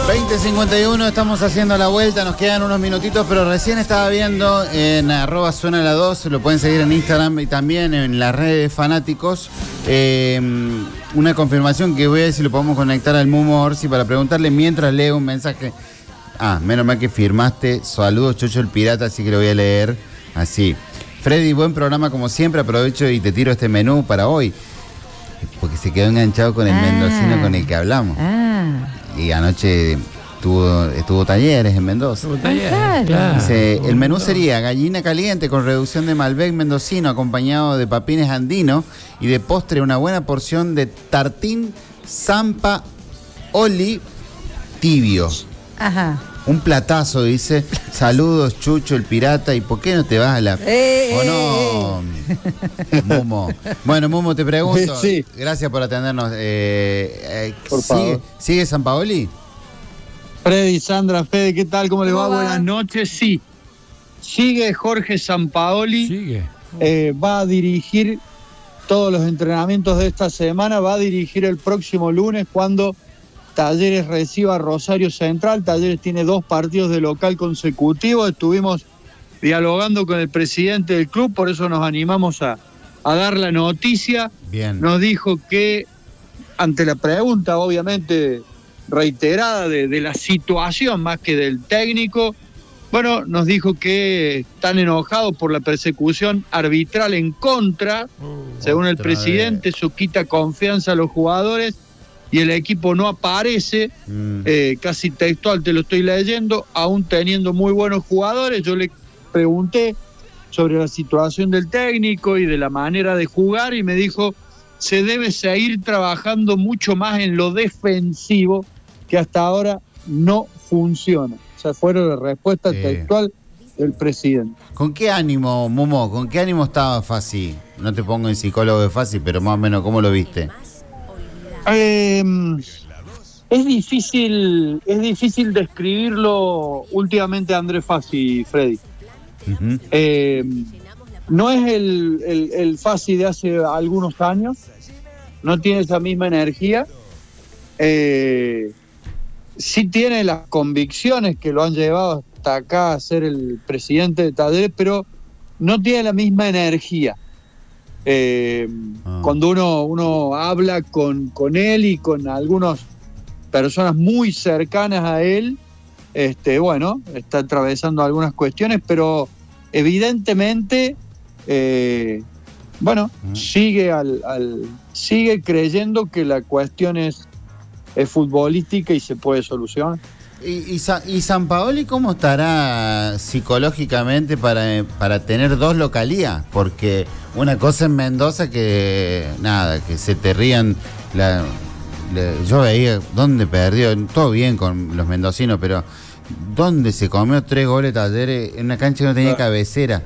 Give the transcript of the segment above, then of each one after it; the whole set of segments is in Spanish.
20:51, estamos haciendo la vuelta, nos quedan unos minutitos, pero recién estaba viendo en @suena la2, lo pueden seguir en Instagram y también en las redes fanáticos, una confirmación que voy a ver si lo podemos conectar al Mumo Orsi para preguntarle mientras leo un mensaje. Menos mal que firmaste, saludos Chocho el Pirata, así que lo voy a leer así. Freddy, buen programa como siempre, aprovecho y te tiro este menú para hoy, porque se quedó enganchado con el mendocino con el que hablamos. Y anoche estuvo Talleres en Mendoza. Claro. Dice, el menú sería gallina caliente con reducción de Malbec mendocino acompañado de papines andinos y de postre una buena porción de tartín Zampa Oli tibio. Ajá. Un platazo, dice. Saludos, Chucho, el pirata. ¿Y por qué no te vas a la...? ¿O no? Mumo. Bueno, Mumo, te pregunto. Sí. Gracias por atendernos. Por favor. ¿Sigue Sampaoli? Freddy, Sandra, Fede, ¿qué tal? ¿Cómo les va? ¿Cómo va? Buenas noches. Sí. Sigue Jorge Sampaoli. Sigue. Va a dirigir todos los entrenamientos de esta semana. Va a dirigir el próximo lunes cuando Talleres reciba a Rosario Central. Talleres tiene 2 partidos de local consecutivos. Estuvimos dialogando con el presidente del club, por eso nos animamos a dar la noticia. Bien. Nos dijo que, ante la pregunta obviamente reiterada de la situación más que del técnico, bueno, nos dijo que están enojados por la persecución arbitral en contra. Según el presidente, eso quita confianza a los jugadores y el equipo no aparece, casi textual te lo estoy leyendo, aún teniendo muy buenos jugadores. Yo le pregunté sobre la situación del técnico y de la manera de jugar y me dijo, se debe seguir trabajando mucho más en lo defensivo, que hasta ahora no funciona. O sea, fueron la respuesta textual del presidente. ¿Con qué ánimo, Mumo? ¿Con qué ánimo estaba Fassi? No te pongo en psicólogo de Fassi, pero más o menos, ¿cómo lo viste? Es difícil describirlo últimamente a Andrés Fassi, Freddy. Uh-huh. No es el Fassi de hace algunos años, no tiene esa misma energía. Sí tiene las convicciones que lo han llevado hasta acá a ser el presidente de Talleres, pero no tiene la misma energía. Cuando uno habla con él y con algunas personas muy cercanas a él, bueno, está atravesando algunas cuestiones, pero evidentemente, bueno, sigue creyendo que la cuestión es futbolística y se puede solucionar. ¿Y Sampaoli cómo estará psicológicamente para tener 2 localías? Porque una cosa en Mendoza que se te rían. Yo veía dónde perdió, todo bien con los mendocinos, pero dónde se comió 3 goles Talleres en una cancha que no tenía cabecera.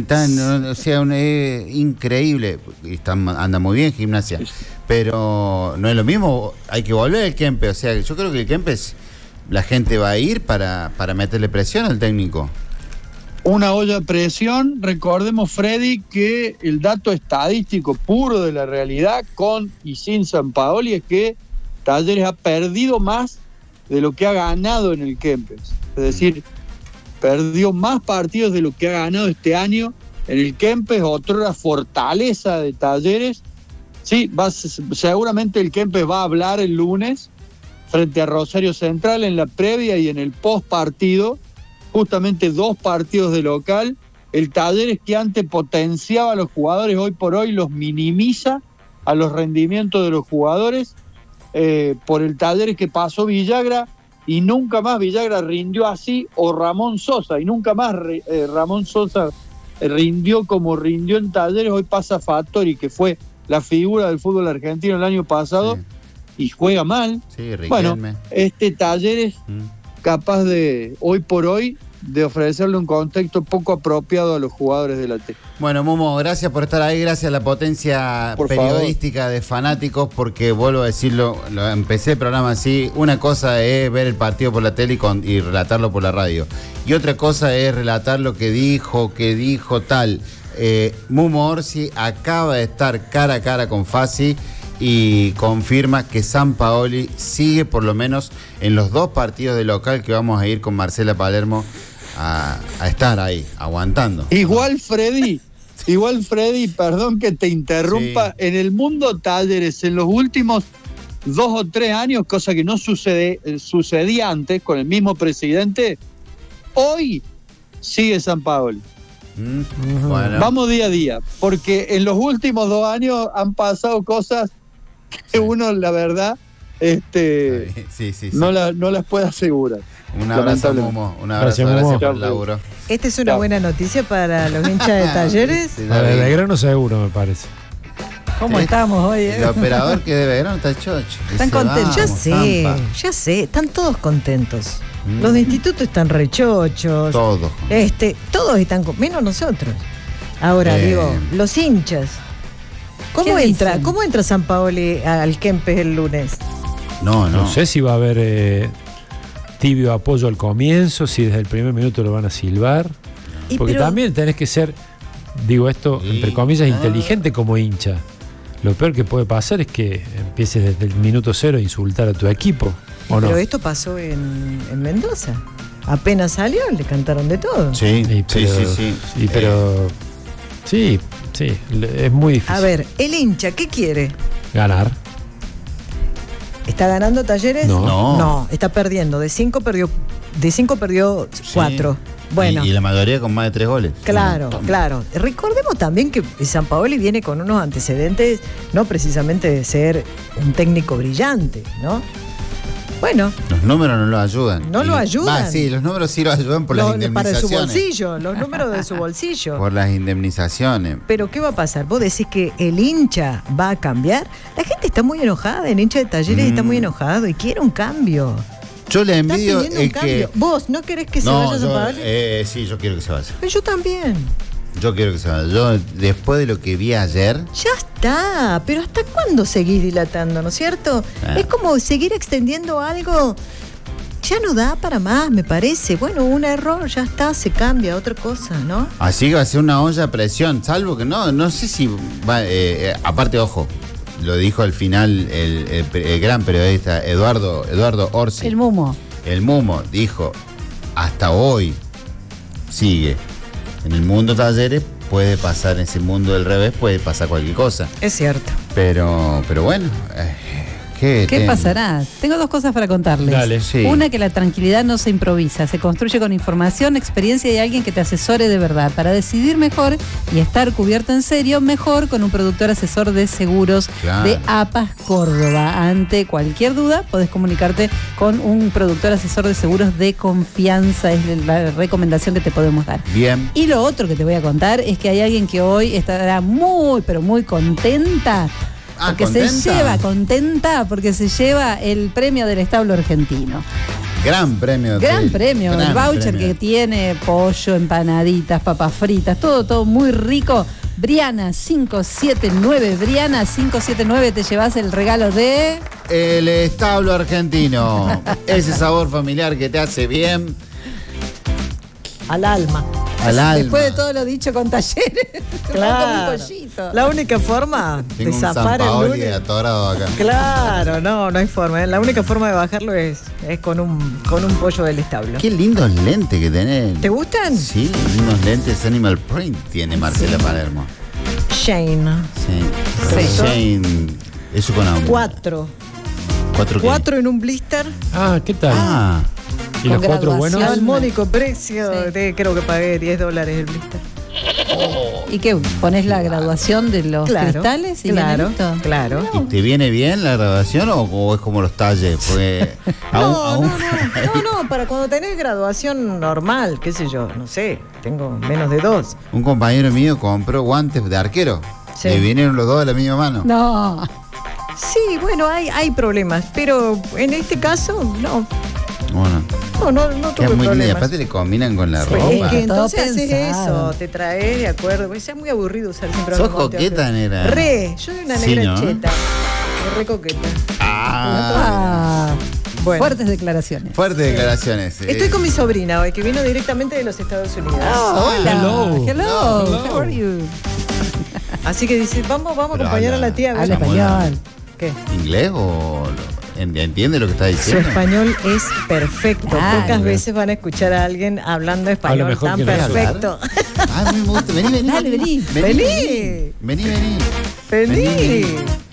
Increíble. Y anda muy bien Gimnasia. Pero no es lo mismo, hay que volver al Kempe. O sea, yo creo que el Kempe la gente va a ir para meterle presión al técnico. Una olla de presión. Recordemos, Freddy, que el dato estadístico puro de la realidad con y sin Sampaoli es que Talleres ha perdido más de lo que ha ganado en el Kempes. Es decir, perdió más partidos de lo que ha ganado este año en el Kempes, otra fortaleza de Talleres. Sí, seguramente el Kempes va a hablar el lunes frente a Rosario Central en la previa y en el post partido, justamente 2 partidos de local. El Talleres que antes potenciaba a los jugadores, hoy por hoy los minimiza a los rendimientos de los jugadores, por el Talleres que pasó Villagra y nunca más Villagra rindió así, o Ramón Sosa, y nunca más Ramón Sosa rindió como rindió en Talleres. Hoy pasa Fattori, que fue la figura del fútbol argentino el año pasado, y juega mal. Sí, bueno, Talleres capaz de, hoy por hoy, de ofrecerle un contexto poco apropiado a los jugadores de la T. Bueno, Mumo, gracias por estar ahí, gracias a la potencia periodística de fanáticos, porque vuelvo a decirlo, empecé el programa así, una cosa es ver el partido por la tele y relatarlo por la radio, y otra cosa es relatar lo que dijo tal. Mumo Orsi acaba de estar cara a cara con Fassi y confirma que Sampaoli sigue por lo menos en los 2 partidos de local que vamos a ir con Marcela Palermo a estar ahí, aguantando. Igual Freddy, perdón que te interrumpa, Sí. en el mundo Talleres, en los últimos 2 o 3 años, cosa que no sucedía antes con el mismo presidente, hoy sigue Sampaoli. Bueno. Vamos día a día, porque en los últimos 2 años han pasado cosas que uno, la verdad, Sí. no las puede asegurar. Un abrazo, Lamentablemente. Momo. Un abrazo, Gracias, gracias Momo. por el laburo. Esta es una Chao. buena noticia para los hinchas de Talleres. Sí, La de David. Belgrano seguro, me parece. ¿Cómo Sí. estamos hoy? El operador que de Belgrano está chocho. Están Dice, contentos. "Vamos, Ya sé, están todos contentos. Mm. Los de instituto están rechochos. Todo. Todos están menos nosotros. Ahora, digo, los hinchas. ¿Cómo ¿Qué entra? dicen? ¿Cómo entra Sampaoli al Kempes el lunes? No sé si va a haber tibio apoyo al comienzo, si desde el primer minuto lo van a silbar. Y Porque pero- también tenés que ser, digo esto, Sí. entre comillas, inteligente como hincha. Lo peor que puede pasar es que empieces desde el minuto 0 a insultar a tu equipo. ¿O no? Pero esto pasó en Mendoza. Apenas salió, le cantaron de todo. Sí, Sí, sí. pero sí, es muy difícil A ver, el hincha, ¿qué quiere? ganar. ¿Está ganando Talleres? No. No, está perdiendo. De 5 perdió 4. Bueno. Y la mayoría con más de 3 goles. Claro, Un montón. claro. Recordemos también que Sampaoli viene con unos antecedentes, no precisamente de ser un técnico brillante, ¿no? Bueno, Los números no lo ayudan. No lo ayudan. Sí, los números sí lo ayudan por las para su indemnizaciones. bolsillo, los números de su bolsillo. Por las indemnizaciones. Pero ¿qué va a pasar? ¿Vos decís que el hincha va a cambiar? La gente está muy enojada, el hincha de Talleres está muy enojado y quiere un cambio. Yo le Está envidio pidiendo un el que. cambio. ¿Vos no querés que se No, vaya Sampaoli? sí, yo quiero que se vaya. Pero yo también. Yo quiero que se vaya. Yo, después de lo que vi ayer, Ya está, pero ¿hasta cuándo seguís dilatando, no es cierto? Ah. Es como seguir extendiendo algo. Ya no da para más, me parece. Bueno, un error, ya está, se cambia a otra cosa, ¿no? así que va a ser una olla a presión. Salvo que no sé si va. Aparte, ojo, lo dijo al final el gran periodista Eduardo Orsi. El Mumo. El Mumo dijo: hasta hoy sigue. En el mundo Talleres puede pasar, en ese mundo del revés puede pasar cualquier cosa. Es cierto. Pero bueno, ¿Qué pasará? Tengo 2 cosas para contarles. Dale. Sí. Una, que la tranquilidad no se improvisa, se construye con información, experiencia y alguien que te asesore de verdad. Para decidir mejor y estar cubierto en serio, mejor con un productor asesor de seguros Claro. de APAS Córdoba. Ante cualquier duda, podés comunicarte con un productor asesor de seguros de confianza. Es la recomendación que te podemos dar. Bien. Y lo otro que te voy a contar es que hay alguien que hoy estará muy, pero muy contenta. Porque ¿contenta? porque se lleva el premio del establo argentino. Gran premio. Gran sí. premio, Gran el voucher premio. que tiene pollo, empanaditas, papas fritas, todo muy rico. Briana 579, te llevas el regalo de... El establo argentino. Ese sabor familiar que te hace bien Al alma. al alma. Después de todo lo dicho con Talleres. Claro. Un pollito. La única forma Tengo de un zafar el Sampaoli lunes. atorado acá. Claro, no hay forma. La única forma de bajarlo es con un pollo del establo. Qué lindos lentes que tenés. ¿Te gustan? Sí, lindos lentes Animal Print tiene Marcela Palermo. Shane. Sí. Sí. Shane. Eso con 4. 4 qué? 4 en un blister. Ah, ¿qué tal? Ah, ¿Y los Con 4 graduación. buenos? Al módico precio. Sí. Creo que pagué $10 el blister. ¿Y qué? ¿Pones la graduación de los cristales? Y claro, viene listo? claro. ¿y te viene bien la graduación o es como los talles? Porque No, para cuando tenés graduación normal, qué sé yo, no sé, tengo menos de 2. un compañero mío compró guantes de arquero. Sí. Le vinieron los dos de la misma mano. No. Sí, bueno, hay problemas, pero en este caso no Bueno, tuve que es muy lindo. Y problemas. aparte le combinan con la Pues ropa. es que entonces Todo haces pensado. eso, te traes de acuerdo, pues es muy aburrido usar siempre ¿Sos los mismos coqueta, anteojos. nera? Yo soy una Sí, negra ¿no? cheta, re coqueta. Ah, Ah, Bueno. fuertes declaraciones. fuertes declaraciones. Estoy con mi sobrina hoy, que vino directamente de los Estados Unidos. Hola. Hello. Hello. How are you? Así que dice, vamos a Pero acompañar a la tía. a ver. Habla Samuel. español. ¿Qué? ¿Inglés o entiende lo que está Su diciendo? español es perfecto. Claro. Pocas veces van a escuchar a alguien hablando español mejor tan que nosotros. perfecto. Ah, a mí me gusta. Vení. Dale, vení. Vení.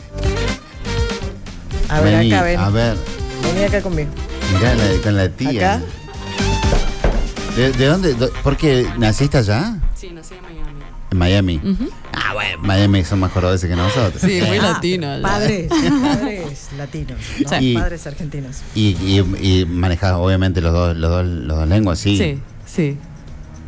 A ver, Vení, acá, ven. a ver, Vení acá conmigo. mirá con la tía. Acá. ¿De dónde? ¿Por qué? ¿Naciste allá? Sí, nací en Miami. En Miami. Ah, bueno, Miami son más cordobeses que nosotros. Sí, muy Ah, latino. allá. Padres latinos, ¿no? Sí. Padres argentinos. Y manejás obviamente los dos lenguas, sí. Sí, sí.